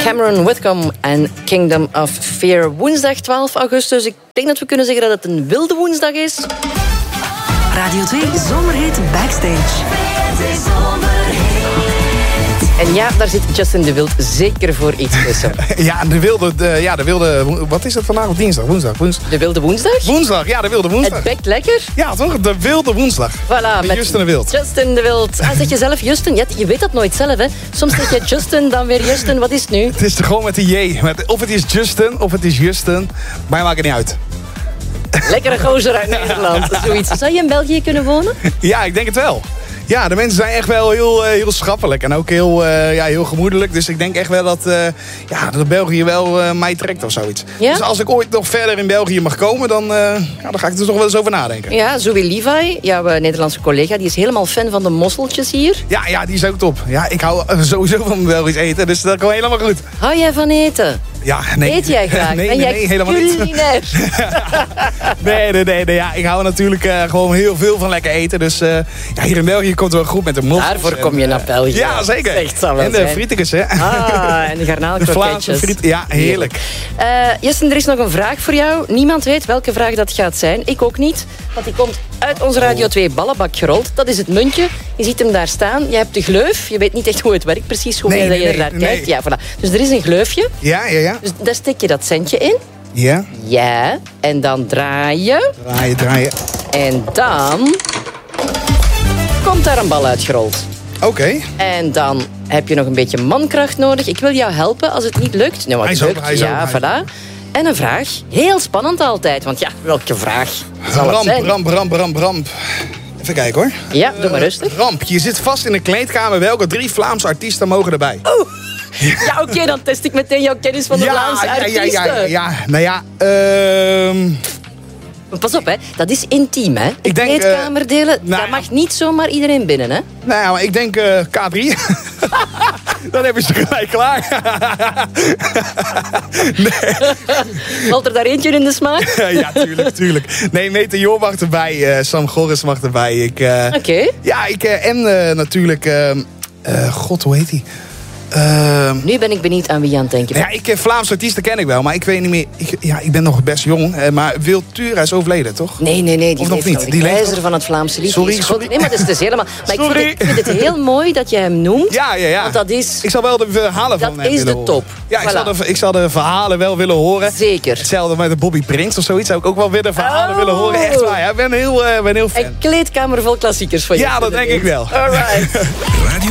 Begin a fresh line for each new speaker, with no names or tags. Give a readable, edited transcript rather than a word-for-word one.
Cameron Whitcomb en Kingdom of Fear. Woensdag 12 augustus. Ik denk dat we kunnen zeggen dat het een wilde woensdag is.
Radio 2 Zomerhit Backstage.
En ja, daar zit Justin de Wild zeker voor iets tussen.
Ja, de wilde... Wat is het vandaag? Woensdag.
De wilde woensdag?
Woensdag, ja, de wilde woensdag.
Het bekt lekker.
Ja, toch? De wilde woensdag.
Voilà, met
Justin de Wild.
Justin de Wild. Zeg je zelf Justin? Ja, je weet dat nooit zelf, hè. Soms zeg je Justin, dan weer Justin. Wat is het nu?
Het is gewoon met de J. Of het is Justin, of het is Justin. Maar maakt het niet uit.
Lekkere gozer uit Nederland. Zoiets. Zou je in België kunnen wonen?
Ja, ik denk het wel. Ja, de mensen zijn echt wel heel schappelijk en ook heel gemoedelijk. Dus ik denk echt wel dat België wel mij trekt of zoiets.
Ja?
Dus als ik ooit nog verder in België mag komen, dan ga ik er toch wel eens over nadenken.
Ja, Zoe Levi, jouw Nederlandse collega, die is helemaal fan van de mosseltjes hier.
Ja, die is ook top. Ja, ik hou sowieso van Belgisch eten, dus dat komt helemaal goed.
Hou jij van eten?
Ja, nee.
Eet jij graag?
Nee, helemaal niet.
Culinair?
Nee. Ja, ik hou natuurlijk gewoon heel veel van lekker eten. Dus hier in België komt het wel goed met de mossels.
Daarvoor kom je naar België.
Ja, zeker. En de frietekes, hè.
En de garnaalkroketjes.
Ja, heerlijk.
Justin, er is nog een vraag voor jou. Niemand weet welke vraag dat gaat zijn. Ik ook niet. Want die komt uit onze Radio 2 ballenbak gerold. Dat is het muntje. Je ziet hem daar staan. Je hebt de gleuf. Je weet niet echt hoe het werkt precies. Hoe je er naar kijkt. Ja, voilà. Dus er is een gleufje.
Ja.
Dus daar steek je dat centje in.
Ja.
Ja. En dan draai je.
Draaien.
En dan komt daar een bal uitgerold.
Oké.
En dan heb je nog een beetje mankracht nodig. Ik wil jou helpen als het niet lukt. Nou,
Hij is
ja, voilà. En een vraag. Heel spannend altijd. Want ja, welke vraag zal het zijn?
Ramp. Even kijken hoor.
Ja, doe maar rustig.
Ramp, je zit vast in een kleedkamer. Welke 3 Vlaamse artiesten mogen erbij?
Oh. Ja, oké, dan test ik meteen jouw kennis van de Vlaamse artiesten. Pas op, hè. Dat is intiem, hè.
Ik denk,
kleedkamerdelen, daar mag niet zomaar iedereen binnen, hè.
Nou, maar ik denk K3. Dan hebben ze gelijk klaar.
Valt er daar eentje in de smaak?
Ja, tuurlijk. Nee, Meteor mag erbij. Sam Gorris mag erbij.
Oké.
Ja, en natuurlijk... God, hoe heet hij?
Nu ben ik benieuwd aan wie je aan het denken bent.
Ja, Vlaamse artiesten ken ik wel, maar ik weet niet meer... Ik ben nog best jong, maar Wil Tura is overleden, toch?
Nee, die
leeft nog niet.
Die keizer van het Vlaamse lied.
Sorry.
Nee, maar dat is dus helemaal... Maar
Sorry.
ik vind het heel mooi dat je hem noemt.
Ja.
Want dat is...
Ik zal wel de verhalen van hem willen horen.
Dat is de top.
Ja,
Voilà.
ik zal de verhalen wel willen horen.
Zeker.
Hetzelfde met de Bobby Prince of zoiets. Zou ik ook wel weer de verhalen willen horen. Echt waar, ja. Ik ben heel fan.
Een kleedkamer vol klassiekers van je.
Ja, dat denk ik wel.
All right.